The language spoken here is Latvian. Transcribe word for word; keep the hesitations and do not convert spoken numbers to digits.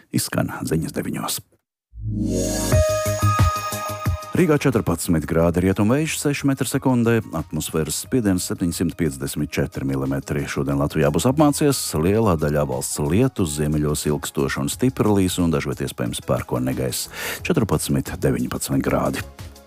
izskan ziņas deviņos. Rīgā četrpadsmit grādi, rietumvējš seši metri sekundē, atmosfēras spiediens septiņsimt piecdesmit četri milimetri. Šodien Latvijā būs apmācies lielā daļā valsts lietus, ziemeļos ilgstoši un stipri līs un dažviet iespējams pērkona negaiss. četrpadsmit deviņpadsmit grādi.